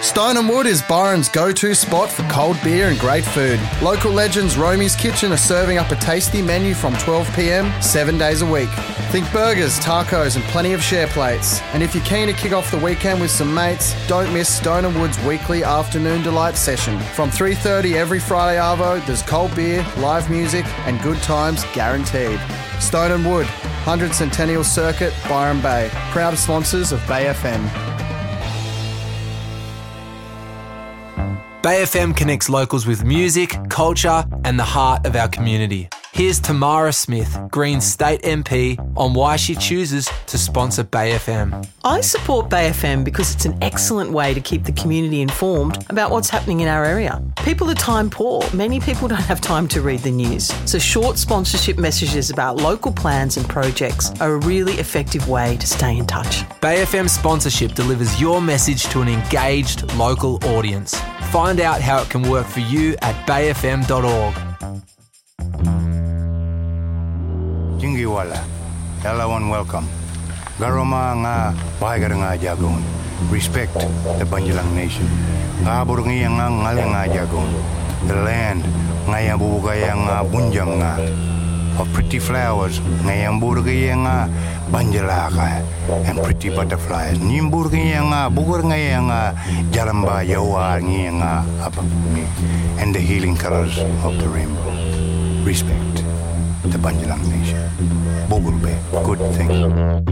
Stone and Wood is Byron's go-to spot for cold beer and great food. Local legends Romy's Kitchen are serving up a tasty menu from 12 p.m, 7 days a week. Think burgers, tacos and plenty of share plates. And if you're keen to kick off the weekend with some mates, don't miss Stone and Wood's weekly afternoon delight session. From 3:30 every Friday arvo, there's cold beer, live music and good times guaranteed. Stone and Wood, 100 Centennial Circuit, Byron Bay. Proud sponsors of Bay FM. Bay FM connects locals with music, culture and the heart of our community. Here's Tamara Smith, Greens State MP, on why she chooses to sponsor Bay FM. I support Bay FM because it's an excellent way to keep the community informed about what's happening in our area. People are time poor. Many people don't have time to read the news. So short sponsorship messages about local plans and projects are a really effective way to stay in touch. Bay FM sponsorship delivers your message to an engaged local audience. Find out how it can work for you at bayfm.org. Jingiwala, hello and welcome. Garoma nga bahagar nga jagon. Respect the Banjalang Nation. Kabur nga nga ngale nga jagon. The land nga yang bubugay nga bunjang nga. Of pretty flowers nga yang burgay nga Banjalaka and pretty butterflies. Nimburgay nga bugur nga nga jalamba yawa nga apagmi and the healing colors of the rainbow. Respect the Banjalang Nation. Bogurbe, good thing.